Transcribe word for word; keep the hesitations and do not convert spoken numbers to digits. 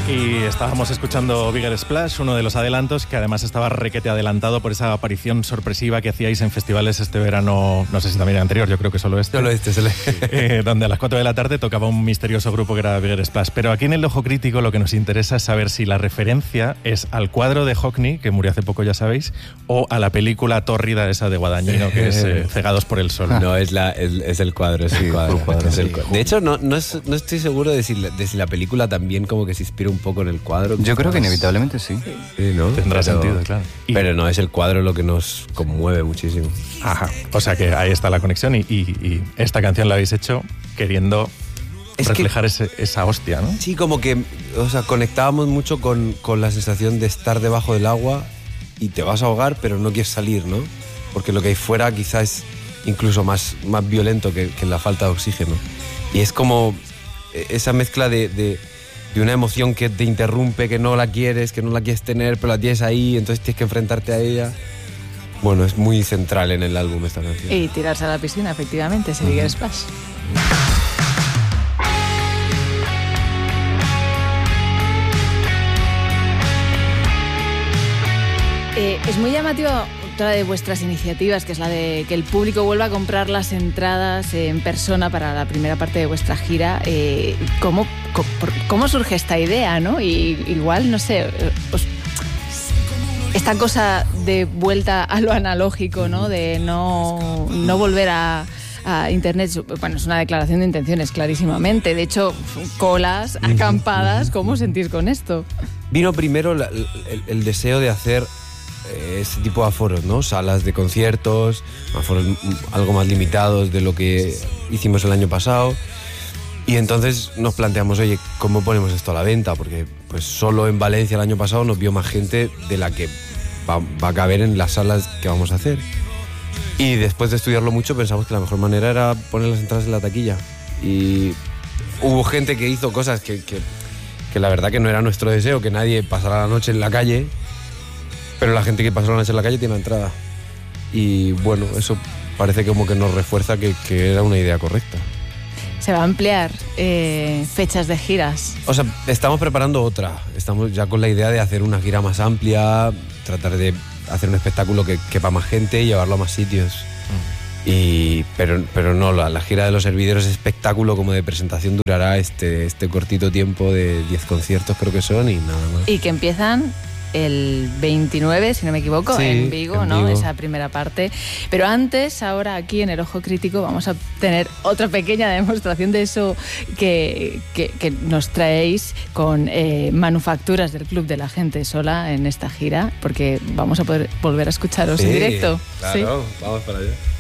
Y estábamos escuchando Bigger Splash, uno de los adelantos que además estaba requete adelantado por esa aparición sorpresiva que hacíais en festivales este verano, no sé si también el anterior, yo creo que solo este. Solo este, solo eh, donde a las cuatro de la tarde tocaba un misterioso grupo que era Bigger Splash. Pero aquí en el Ojo Crítico lo que nos interesa es saber si la referencia es al cuadro de Hockney, que murió hace poco, ya sabéis, o a la película tórrida esa de Guadagnino, que es eh, Cegados por el Sol. No, es, la, es, es el cuadro, es el cuadro. cuadro, es el sí. cuadro. De hecho, no, no, es, no estoy seguro de si, de si la película también como que se inspira un poco en el cuadro. Yo creo que inevitablemente sí. Sí, ¿no? Tendrá pero, sentido, claro. Y, pero no, es el cuadro lo que nos conmueve muchísimo. Ajá, o sea que ahí está la conexión y, y, y esta canción la habéis hecho queriendo es reflejar que, ese, esa hostia, ¿no? Sí, como que, o sea, conectábamos mucho con, con la sensación de estar debajo del agua y te vas a ahogar, pero no quieres salir, ¿no? Porque lo que hay fuera quizás es incluso más, más violento que, que la falta de oxígeno. Y es como esa mezcla de, de, de una emoción que te interrumpe, que no la quieres, que no la quieres tener, pero la tienes ahí, entonces tienes que enfrentarte a ella. Bueno, es muy central en el álbum esta canción. Y tirarse a la piscina, efectivamente, ese Bigger Splash. Eh, es muy llamativo otra de vuestras iniciativas, que es la de que el público vuelva a comprar las entradas en persona para la primera parte de vuestra gira. Eh, ¿cómo, cómo, ¿Cómo surge esta idea, no? Y igual, no sé, os, esta cosa de vuelta a lo analógico, ¿no? De no, no volver a... a internet, bueno, es una declaración de intenciones clarísimamente. De hecho, colas, acampadas, ¿cómo os sentís con esto? Vino primero la, el, el deseo de hacer eh, ese tipo de aforos, ¿no? Salas de conciertos, aforos algo más limitados de lo que hicimos el año pasado. Y entonces nos planteamos, oye, ¿cómo ponemos esto a la venta? Porque pues solo en Valencia el año pasado nos vio más gente de la que va, va a caber en las salas que vamos a hacer. Y después de estudiarlo mucho pensamos que la mejor manera era poner las entradas en la taquilla. Y hubo gente que hizo cosas que, que, que la verdad que no era nuestro deseo, que nadie pasara la noche en la calle, pero la gente que pasó la noche en la calle tiene entrada. Y bueno, eso parece como que nos refuerza que, que era una idea correcta. ¿Se va a ampliar eh, fechas de giras? O sea, estamos preparando otra. Estamos ya con la idea de hacer una gira más amplia, tratar de hacer un espectáculo que quepa más gente y llevarlo a más sitios. Mm. Y, pero, pero no, la, la gira de los hervideros espectáculo como de presentación durará este, este cortito tiempo de diez conciertos creo que son y nada más. Y que empiezan el veintinueve, si no me equivoco, sí, en Vigo, en ¿no? Vigo. Esa primera parte. Pero antes, ahora aquí en el Ojo Crítico, vamos a tener otra pequeña demostración de eso que, que, que nos traéis con eh, manufacturas del Club de la Gente Sola en esta gira, porque vamos a poder volver a escucharos sí, en directo. Claro, ¿sí? Vamos para allá.